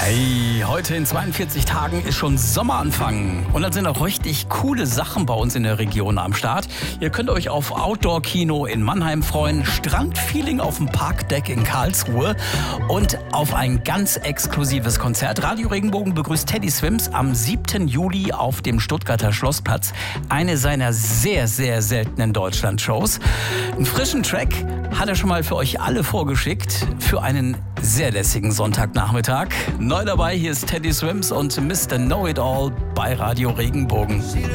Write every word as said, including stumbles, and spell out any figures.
Hey, heute in zweiundvierzig Tagen ist schon Sommeranfang und dann sind auch richtig coole Sachen bei uns in der Region am Start. Ihr könnt euch auf Outdoor-Kino in Mannheim freuen, Strandfeeling auf dem Parkdeck in Karlsruhe und auf ein ganz exklusives Konzert. Radio Regenbogen begrüßt Teddy Swims am siebten Juli auf dem Stuttgarter Schlossplatz. Eine seiner sehr, sehr seltenen Deutschland-Shows. Einen frischen Track hat er schon mal für euch alle vorgeschickt für einen sehr lässigen Sonntagnachmittag. Neu dabei, hier ist Teddy Swims und Mister Know-It-All bei Radio Regenbogen.